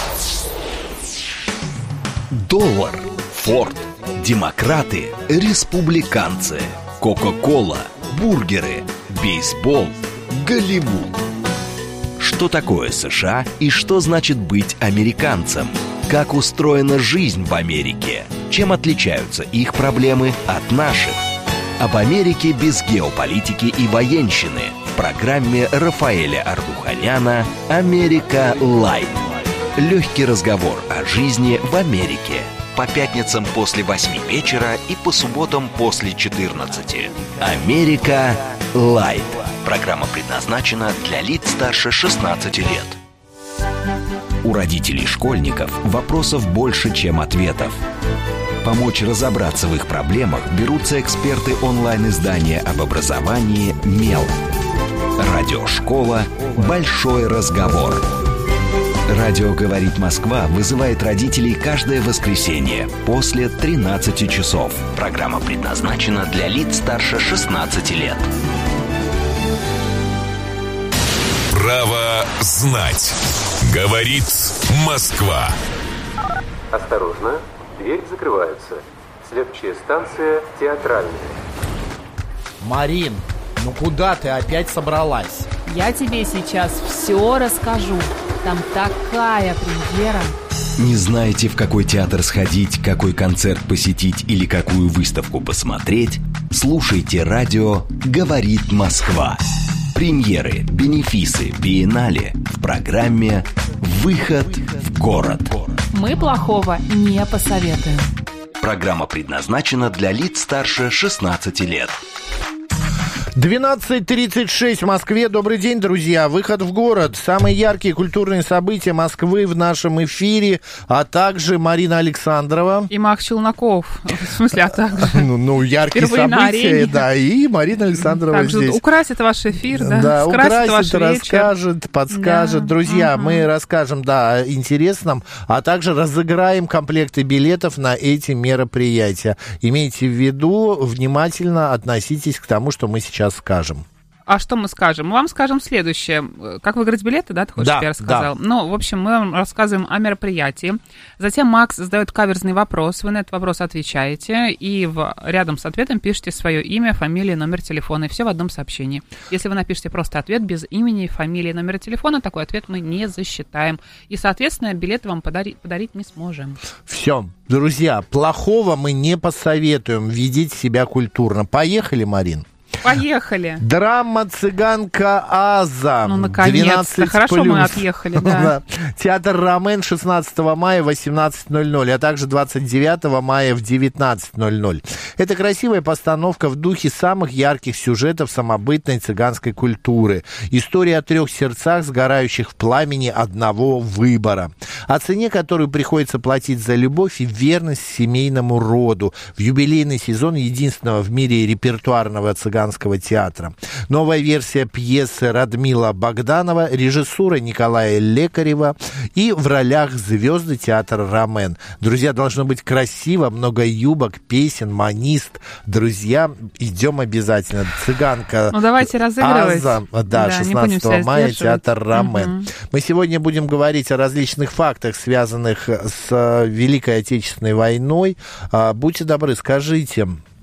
Доллар, Форд, демократы, республиканцы, Кока-кола, бургеры, бейсбол, Голливуд. Что такое США и что значит быть американцем? Как устроена жизнь в Америке? Чем отличаются их проблемы от наших? Об Америке без геополитики и военщины в программе Рафаэля Ардуханяна «Америка Лайт». Легкий разговор о жизни в Америке. По пятницам после 8 вечера и по субботам после 14. «Америка Лайт». Программа предназначена для лиц старше 16 лет. У родителей школьников вопросов больше, чем ответов. Помочь разобраться в их проблемах берутся эксперты онлайн-издания об образовании «Мел». Радиошкола «Большой разговор». Радио «Говорит Москва» вызывает родителей каждое воскресенье после 13 часов. Программа предназначена для лиц старше 16 лет. Право знать. Говорит Москва. Осторожно, дверь закрывается. Следующая станция Театральная. Марин, ну куда ты опять собралась? Я тебе сейчас все расскажу. Там такая премьера. Не знаете, в какой театр сходить, какой концерт посетить или какую выставку посмотреть? Слушайте радио «Говорит Москва». Премьеры, бенефисы, биеннале в программе «Выход в город». Мы плохого не посоветуем. Программа предназначена для лиц старше 16 лет. 12:36 в Москве. Добрый день, друзья. Выход в город. Самые яркие культурные события Москвы в нашем эфире, а также Марина Александрова. И Макс Челноков. В смысле, а также? Ну, яркие события, да. И Марина Александрова также здесь. Украсит ваш эфир, да? Да, украсит, ваш расскажет, подскажет. Да. Друзья, мы расскажем, да, о интересном, а также разыграем комплекты билетов на эти мероприятия. Имейте в виду, внимательно относитесь к тому, что мы сейчас скажем. А что мы скажем? Мы вам скажем следующее. Как выиграть билеты, да, ты хочешь, чтобы я рассказал? Да. Ну, в общем, мы вам рассказываем о мероприятии. Затем Макс задает каверзный вопрос. Вы на этот вопрос отвечаете. И рядом с ответом пишите свое имя, фамилию, номер телефона. И все в одном сообщении. Если вы напишите просто ответ без имени, фамилии, номера телефона, такой ответ мы не засчитаем. И, соответственно, билеты вам подарить не сможем. Все. Друзья, плохого мы не посоветуем. Ведите себя культурно. Поехали, Марин? Поехали. Драма «Цыганка Аза». Ну, наконец-то. Хорошо, мы отъехали, да. Театр «Ромен» 16 мая в 18:00, а также 29 мая в 19:00. Это красивая постановка в духе самых ярких сюжетов самобытной цыганской культуры. История о 3 сердцах, сгорающих в пламени одного выбора. О цене, которую приходится платить за любовь и верность семейному роду. В юбилейный сезон единственного в мире репертуарного цыганского театра. Новая версия пьесы Радмила Богданова, режиссура Николая Лекарева и в ролях звезды театра «Ромен». Друзья, должно быть красиво, много юбок, песен, манист. Друзья, идем обязательно. «Цыганка». Ну, давайте разыгрывать. Аза, да, 16 мая, театр «Ромен». Мы сегодня будем говорить о различных фактах, связанных с Великой Отечественной войной. Будьте добры, скажите,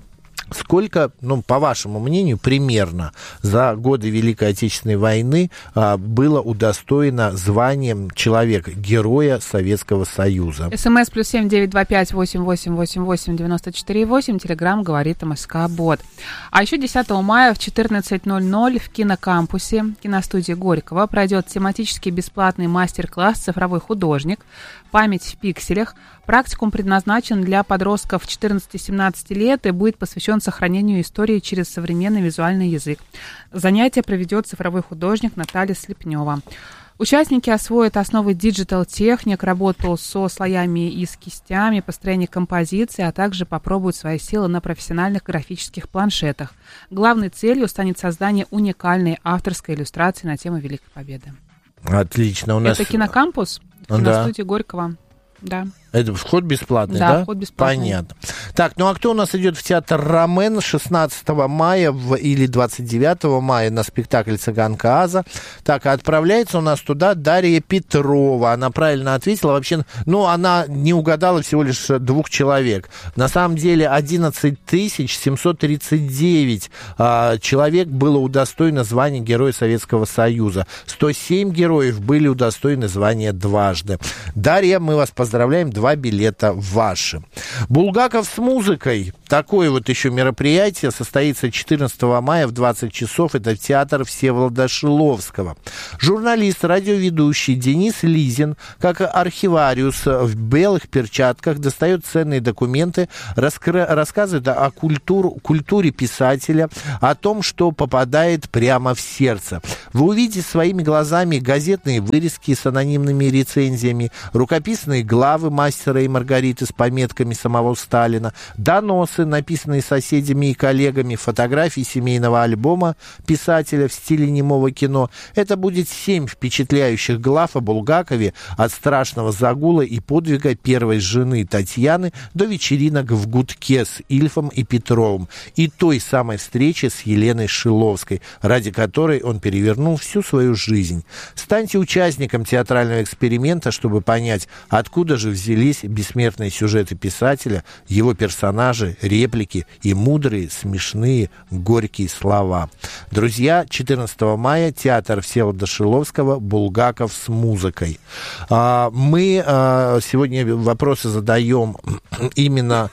Сколько, по вашему мнению, примерно за годы Великой Отечественной войны было удостоено званием человека, героя Советского Союза? СМС +7 925 8888 94 8. Телеграм говорит МСК Бот. А еще 10 мая в 14:00 в кинокампусе киностудии Горького пройдет тематический бесплатный мастер-класс «Цифровой художник. Память в пикселях». Практикум предназначен для подростков 14-17 лет и будет посвящен сохранению истории через современный визуальный язык. Занятие проведет цифровой художник Наталья Слепнева. Участники освоят основы диджитал-техник, работу со слоями и с кистями, построение композиции, а также попробуют свои силы на профессиональных графических планшетах. Главной целью станет создание уникальной авторской иллюстрации на тему Великой Победы. Отлично. У нас... Это кинокампус в киностудии Горького. Да. Это вход бесплатный, да? Да, вход бесплатный. Понятно. Так, а кто у нас идет в театр «Ромен» 16 мая или 29 мая на спектакль «Цыганка Аза»? Так, отправляется у нас туда Дарья Петрова. Она правильно ответила. Вообще, она не угадала всего лишь 2 человек. На самом деле 11 739 человек было удостоено звания Героя Советского Союза. 107 героев были удостоены звания дважды. Дарья, мы вас поздравляем. 2 билета ваши. Булгаков с музыкой. Такое вот еще мероприятие состоится 14 мая в 20 часов. Это театр Всеволода Шиловского. Журналист, радиоведущий Денис Лизин, как архивариус в белых перчатках, достает ценные документы, рассказывает о культуре писателя, о том, что попадает прямо в сердце. Вы увидите своими глазами газетные вырезки с анонимными рецензиями, рукописные главы «Мастера и Маргариты» с пометками самого Сталина, доносы, написанные соседями и коллегами, фотографии семейного альбома писателя в стиле немого кино. Это будет 7 впечатляющих глав о Булгакове от страшного загула и подвига первой жены Татьяны до вечеринок в гудке с Ильфом и Петровым и той самой встречи с Еленой Шиловской, ради которой он перевернул всю свою жизнь. Станьте участником театрального эксперимента, чтобы понять, откуда же взялись бессмертные сюжеты писателя, его персонажи, реплики и мудрые, смешные, горькие слова. Друзья, 14 мая театр Всеволода Шиловского, Булгаков с музыкой. Мы сегодня вопросы задаем именно,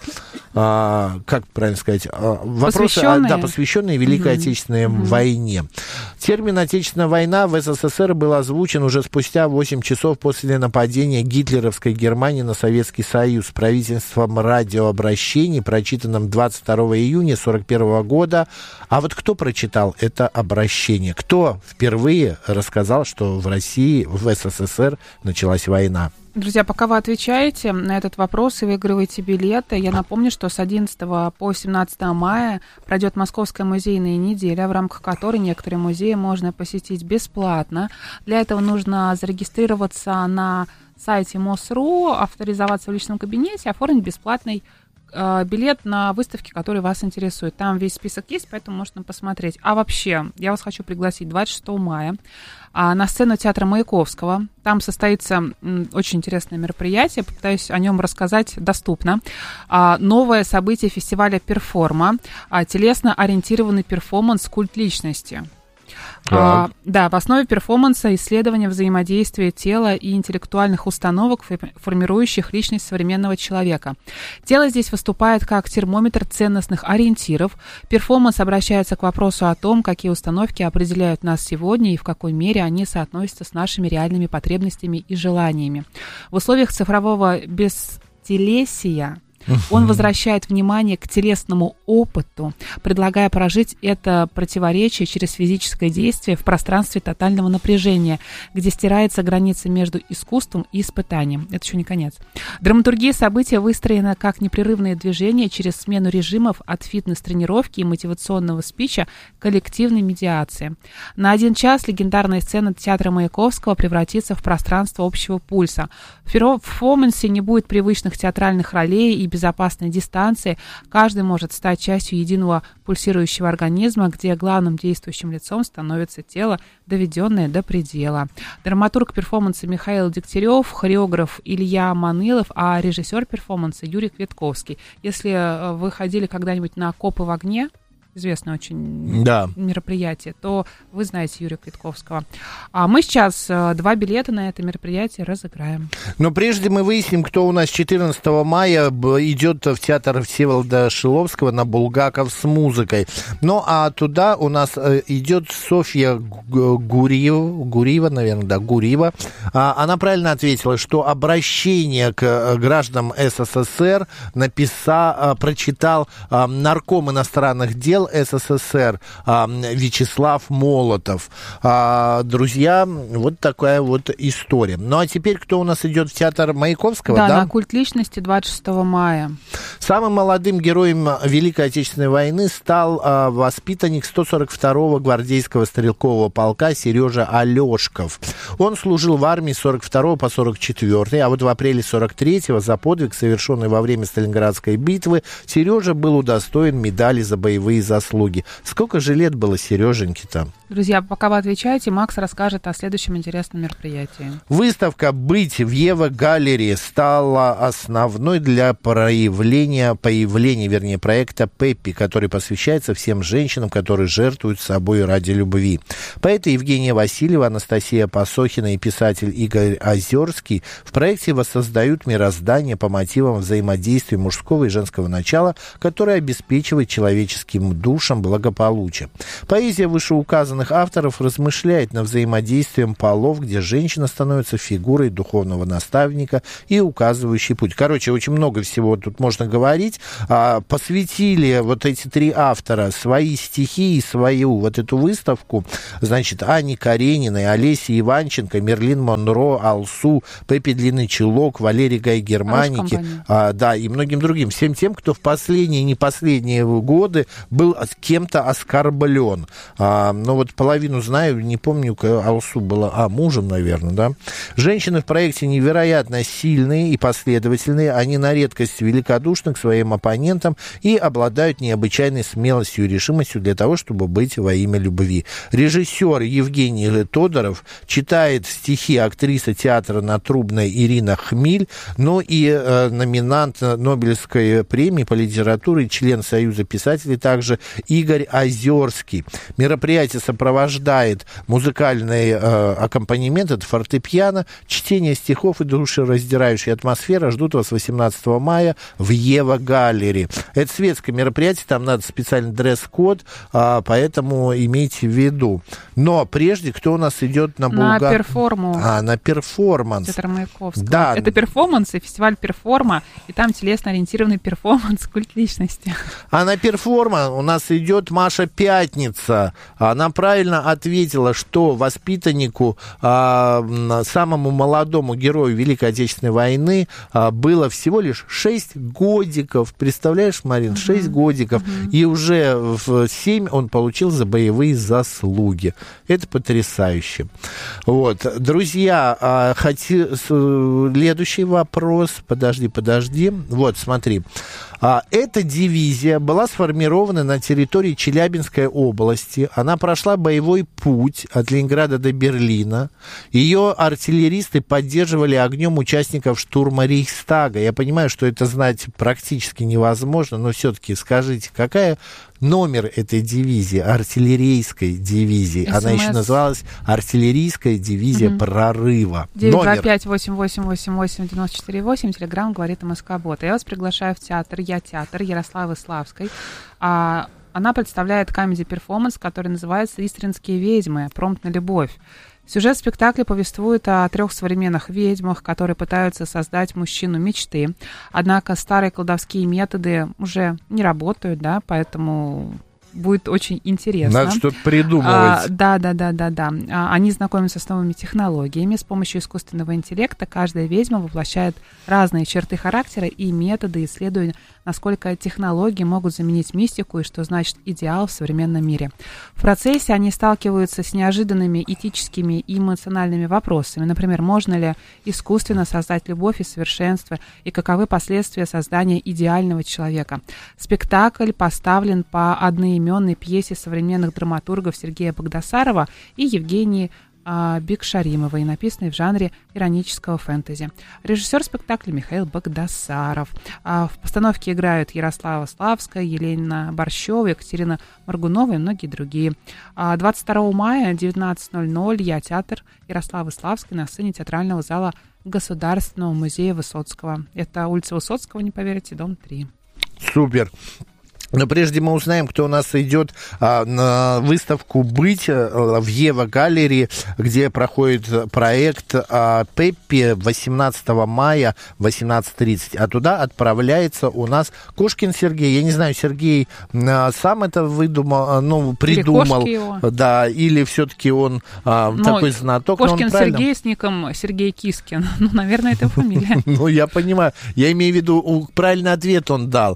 как правильно сказать, вопросы, посвященные Великой Отечественной войне. Термин «Отечественная война» в СССР был озвучен уже спустя 8 часов после нападения гитлеровской Германии на Советский Союз правительством радиообращений, прочитанном 22 июня 1941 года. А вот кто прочитал это обращение? Кто впервые рассказал, что в России, в СССР началась война? Друзья, пока вы отвечаете на этот вопрос и выигрываете билеты, я напомню, что с 11 по 17 мая пройдет Московская музейная неделя, в рамках которой некоторые музеи можно посетить бесплатно. Для этого нужно зарегистрироваться на сайте МОС.ру, авторизоваться в личном кабинете, оформить бесплатный билет на выставки, которые вас интересуют. Там весь список есть, поэтому можно посмотреть. А вообще, я вас хочу пригласить 26 мая на сцену театра Маяковского. Там состоится очень интересное мероприятие, попытаюсь о нем рассказать доступно. Новое событие фестиваля «Перформа», телесно-ориентированный перформанс «Культ личности». Да, в основе перформанса исследование взаимодействия тела и интеллектуальных установок, формирующих личность современного человека. Тело здесь выступает как термометр ценностных ориентиров. Перформанс обращается к вопросу о том, какие установки определяют нас сегодня и в какой мере они соотносятся с нашими реальными потребностями и желаниями. В условиях цифрового бестелесия он возвращает внимание к телесному опыту, предлагая прожить это противоречие через физическое действие в пространстве тотального напряжения, где стирается граница между искусством и испытанием. Это еще не конец. Драматургия события выстроена как непрерывное движение через смену режимов от фитнес-тренировки и мотивационного спича к коллективной медиации. На 1 час легендарная сцена театра Маяковского превратится в пространство общего пульса. В перформансе не будет привычных театральных ролей и безопасной дистанции. Каждый может стать частью единого пульсирующего организма, где главным действующим лицом становится тело, доведенное до предела. Драматург перформанса Михаил Дегтярев, хореограф Илья Манылов, а режиссер перформанса Юрий Квитковский. Если вы ходили когда-нибудь на «Копы в огне», известное очень мероприятие, то вы знаете Юрия Квитковского. А мы сейчас 2 билета на это мероприятие разыграем. Но прежде мы выясним, кто у нас 14 мая идет в театр Всеволода Шиловского на Булгаков с музыкой. Ну, а туда у нас идет Софья Гуриева, наверное, да, Гуриева. Она правильно ответила, что обращение к гражданам СССР прочитал нарком иностранных дел СССР Вячеслав Молотов. Друзья, вот такая вот история. Ну, а теперь кто у нас идет в театр Маяковского? Да, на «Культ личности» 26 мая. Самым молодым героем Великой Отечественной войны стал воспитанник 142-го гвардейского стрелкового полка Сережа Алешков. Он служил в армии с 42 по 44, а вот в апреле 43-го за подвиг, совершенный во время Сталинградской битвы, Сережа был удостоен медали за боевые заслуги. Сколько же лет было Сереженьке-то? Друзья, пока вы отвечаете, Макс расскажет о следующем интересном мероприятии. Выставка «Быть» в Ева-галерее стала основной для появления проекта «Пеппи», который посвящается всем женщинам, которые жертвуют собой ради любви. Поэты Евгения Васильева, Анастасия Пасохина и писатель Игорь Озерский в проекте воссоздают мироздание по мотивам взаимодействия мужского и женского начала, которое обеспечивает человеческим душам благополучие. Поэзия вышеуказанных авторов размышляет над взаимодействием полов, где женщина становится фигурой духовного наставника и указывающей путь. Короче, очень много всего тут можно говорить. Посвятили вот эти 3 автора свои стихи и свою вот эту выставку, значит, Ане Карениной, Олесе Иванченко, Мерлин Монро, Алсу, Пеппи Длинный Чулок, Валерий Гай Германики, да, и многим другим. Всем тем, кто в последние и не последние годы был кем-то оскорблен. Ну вот половину знаю, не помню, Алсу была, мужем, наверное, да. Женщины в проекте невероятно сильные и последовательные, они на редкость великодушны к своим оппонентам и обладают необычайной смелостью и решимостью для того, чтобы быть во имя любви. Режиссер Евгений Тодоров читает стихи актрисы театра на Трубной Ирина Хмиль, но и номинант Нобелевской премии по литературе, член Союза писателей также Игорь Озерский. Мероприятие сопровождает музыкальный аккомпанемент, это фортепиано, чтение стихов и душераздирающая атмосфера ждут вас 18 мая в Ева-галерее. Это светское мероприятие, там надо специальный дресс-код, поэтому имейте в виду. Но прежде, кто у нас идет на На перформу. На перформанс. Театр Маяковского. Да. Это перформанс и фестиваль перформа, и там телесно-ориентированный перформанс «Культ личности». А на перформанс у нас идет Маша Пятница. Она правильно ответила, что воспитаннику, самому молодому герою Великой Отечественной войны было всего лишь 6 годиков. Представляешь, Марин, 6 годиков. И уже в 7 он получил за боевые заслуги. Это потрясающе. Вот. Друзья, следующий вопрос. Подожди. Вот, смотри. Эта дивизия была сформирована на территории Челябинской области. Она прошла боевой путь от Ленинграда до Берлина. Ее артиллеристы поддерживали огнем участников штурма Рейхстага. Я понимаю, что это знать практически невозможно, но все-таки скажите, какая номер этой дивизии, артиллерийской дивизии? Она еще называлась артиллерийская дивизия прорыва. 925-8888-94-8, телеграм говорит МСК-бот. Я вас приглашаю в театр театр Ярославы Славской. Она представляет комедий-перформанс, который называется «Истринские ведьмы. Промпт на любовь». Сюжет спектакля повествует о 3 современных ведьмах, которые пытаются создать мужчину мечты. Однако старые колдовские методы уже не работают, да, поэтому будет очень интересно. Надо что-то придумывать. Да. Они знакомятся с новыми технологиями. С помощью искусственного интеллекта каждая ведьма воплощает разные черты характера и методы исследования, насколько технологии могут заменить мистику и что значит идеал в современном мире. В процессе они сталкиваются с неожиданными этическими и эмоциональными вопросами. Например, можно ли искусственно создать любовь и совершенство, и каковы последствия создания идеального человека. Спектакль поставлен по одноименной пьесе современных драматургов Сергея Багдасарова и Евгении Бекшаримовой, написанной в жанре иронического фэнтези. Режиссер спектакля Михаил Багдасаров. В постановке играют Ярослава Славская, Елена Борщева, Екатерина Моргунова и многие другие. 22 мая 19:00 театр Ярославы Славской на сцене театрального зала Государственного музея Высоцкого. Это улица Высоцкого, не поверите, дом 3. Супер. Но прежде мы узнаем, кто у нас идет на выставку «Быть» в Ева Галлерии, где проходит проект Пеппи 18 мая в 18:30. А туда отправляется у нас Кошкин Сергей. Я не знаю, Сергей сам это выдумал, придумал. Да, или все-таки он такой знаток. Кошкин Сергей с ником Сергей Кискин. наверное, это фамилия. Я понимаю. Я имею в виду, правильный ответ он дал.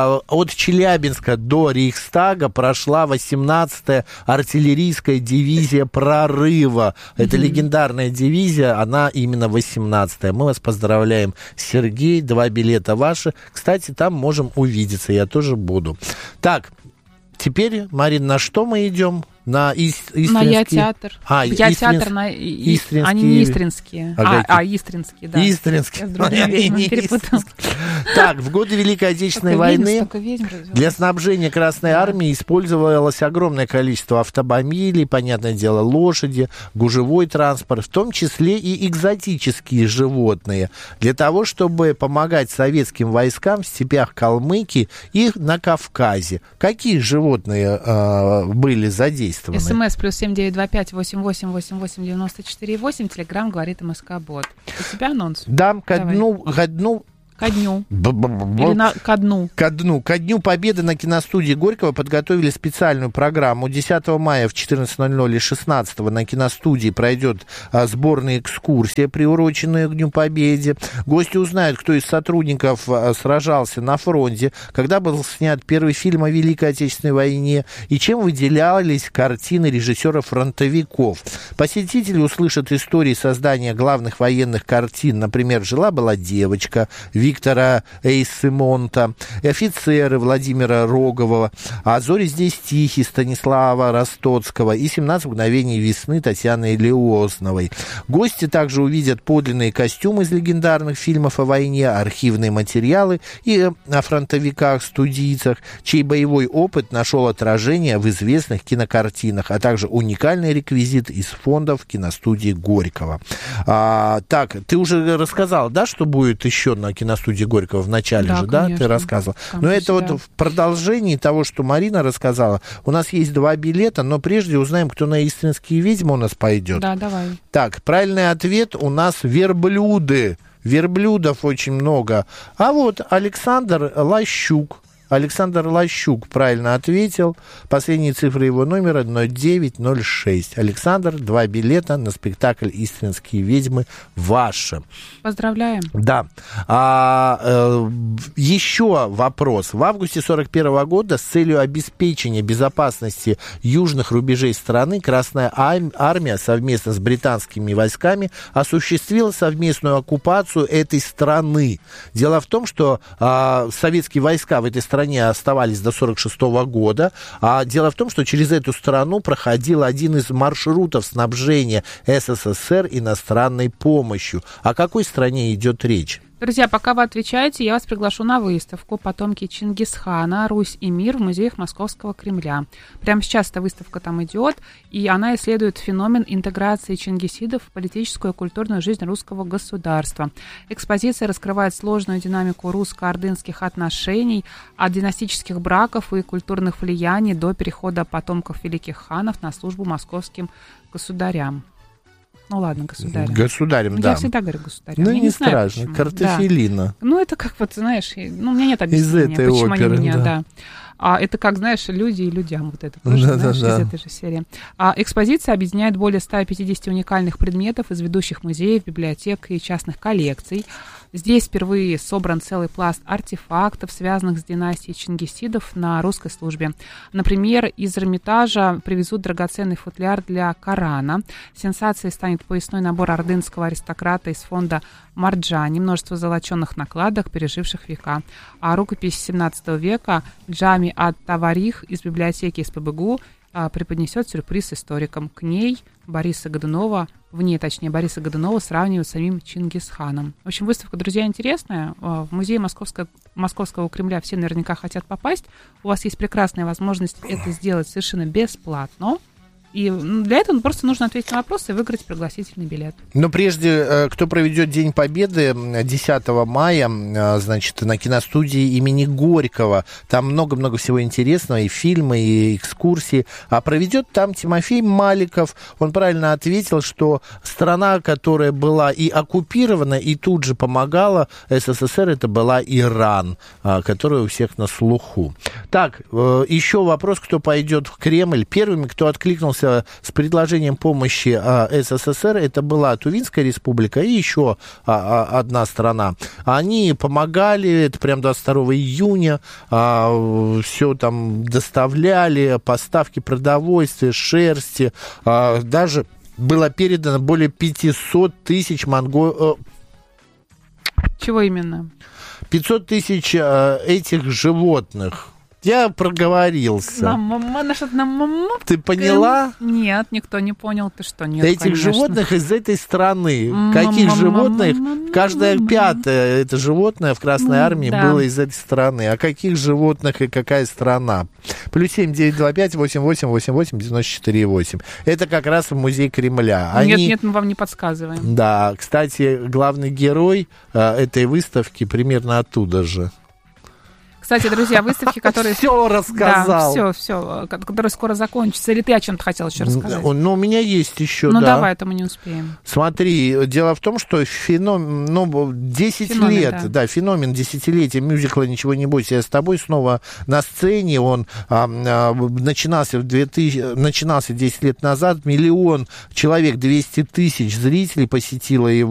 От Челябинска до Рейхстага прошла 18-я артиллерийская дивизия прорыва. Это легендарная дивизия, она именно 18-я. Мы вас поздравляем, Сергей, 2 билета ваши. Кстати, там можем увидеться, я тоже буду. Так, теперь, Марин, на что мы идем? На Истринский... На Я-театр. Я-театр на... Истринский... Они не Истринские. Истринский, да. Истринский. Я с другими ведьмами перепутала. Так, в годы Великой Отечественной войны для снабжения Красной Армии использовалось огромное количество автомобилей, понятное дело, лошади, гужевой транспорт, в том числе и экзотические животные, для того, чтобы помогать советским войскам в степях Калмыкии и на Кавказе. Какие животные были задействованы? СМС +7 925 88 88 94 8. Телеграм говорит МСК-бот. У тебя анонс? Да, ко дню. Или ко дну. Ко дню Победы на киностудии Горького подготовили специальную программу. 10 мая в 14:00 и 16 на киностудии пройдет сборная экскурсия, приуроченная к Дню Победы. Гости узнают, кто из сотрудников сражался на фронте, когда был снят первый фильм о Великой Отечественной войне и чем выделялись картины режиссеров-фронтовиков. Посетители услышат истории создания главных военных картин. Например, «Жила-была девочка» Виктора Эйсемонта, офицеры Владимира Рогова, «А зори здесь тихие» Станислава Ростоцкого и «17 мгновений весны» Татьяны Леозновой. Гости также увидят подлинные костюмы из легендарных фильмов о войне, архивные материалы и о фронтовиках-студийцах, чей боевой опыт нашел отражение в известных кинокартинах, а также уникальный реквизит из фондов киностудии Горького. Так, ты уже рассказал, да, что будет еще на киностудии Горького в начале же, конечно. Да, ты рассказывал. Но это вот в продолжении того, что Марина рассказала. У нас есть 2 билета, но прежде узнаем, кто на Истринские ведьмы у нас пойдет. Да, давай. Так, правильный ответ у нас верблюды. Верблюдов очень много. А вот Александр Лащук. Александр Лащук правильно ответил. Последние цифры его номера 0906. Александр, 2 билета на спектакль «Истринские ведьмы» ваши. Поздравляем. Да. Еще вопрос. В августе 1941 года с целью обеспечения безопасности южных рубежей страны Красная Армия совместно с британскими войсками осуществила совместную оккупацию этой страны. Дело в том, что советские войска в этой стране оставались до 1946 года. А дело в том, что через эту страну проходил один из маршрутов снабжения СССР иностранной помощью. О какой стране идет речь? Друзья, пока вы отвечаете, я вас приглашу на выставку «Потомки Чингисхана. Русь и мир» в музеях Московского Кремля. Прямо сейчас эта выставка там идет, и она исследует феномен интеграции чингисидов в политическую и культурную жизнь русского государства. Экспозиция раскрывает сложную динамику русско-ордынских отношений, от династических браков и культурных влияний до перехода потомков великих ханов на службу московским государям. Ну ладно, государем. Государем, да. Я всегда говорю государем. Ну, не страшно, Картофелина. Да. Ну, это как вот, знаешь, у меня нет объяснения, из этой почему оперы, они меня, да. Это как, знаешь, люди и людям, вот это тоже, знаешь, из этой же серии. Экспозиция объединяет более 150 уникальных предметов из ведущих музеев, библиотек и частных коллекций. Здесь впервые собран целый пласт артефактов, связанных с династией чингисидов на русской службе. Например, из Эрмитажа привезут драгоценный футляр для Корана. Сенсацией станет поясной набор ордынского аристократа из фонда Марджани, множество золоченных накладок, переживших века. А рукопись 17 века Джами ат-Таварих из библиотеки СПбГУ преподнесет сюрприз историкам. К ней Бориса Годунова сравнивают с самим Чингисханом. В общем, выставка, друзья, интересная. В музей Московского Кремля все наверняка хотят попасть. У вас есть прекрасная возможность это сделать совершенно бесплатно. И для этого просто нужно ответить на вопросы и выиграть пригласительный билет. Но прежде, кто проведет День Победы 10 мая, значит, на киностудии имени Горького. Там много-много всего интересного, и фильмы, и экскурсии. А проведет там Тимофей Маликов. Он правильно ответил, что страна, которая была и оккупирована, и тут же помогала СССР, это была Иран, который у всех на слуху. Так, еще вопрос, кто пойдет в Кремль. Первыми, кто откликнулся с предложением помощи СССР, это была Тувинская республика и еще одна страна. Они помогали, это прям 22 июня, все там доставляли, поставки продовольствия, шерсти, даже было передано более 500 тысяч Чего именно? 500 тысяч этих животных. Я проговорился. Ты поняла? Нет, никто не понял. Ты что? Нет, этих конечно. животных из этой страны. Каких животных? Каждое пятое это животное в Красной Армии было из этой страны. А каких животных и какая страна? Плюс 7-925-88-88-94-8. Это как раз в музей Кремля. Нет, мы вам не подсказываем. Да, кстати, главный герой этой выставки примерно оттуда же. Кстати, друзья, выставки, которые... Все рассказал. Да, все, которые скоро закончатся. Или ты о чем-то хотел еще рассказать? Ну, у меня есть еще, да. Ну, давай, это мы не успеем. Смотри, дело в том, что феномен 10 лет, да, феномен десятилетия мюзикла «Ничего не бойся, я с тобой» снова на сцене. Он начинался 10 лет назад. 1 миллион человек, 200 тысяч зрителей посетило его.